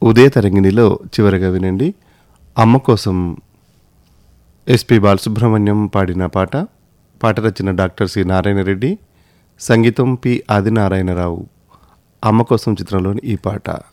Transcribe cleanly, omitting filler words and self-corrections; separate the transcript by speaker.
Speaker 1: ఉదయ తరంగిణిలో చివరగా వినండి అమ్మ కోసం ఎస్పి బాలసుబ్రహ్మణ్యం పాడిన పాట. పాట రచన డాక్టర్ సి నారాయణ రెడ్డి, సంగీతం పి ఆదినారాయణరావు. అమ్మ కోసం చిత్రంలోని ఈ పాట.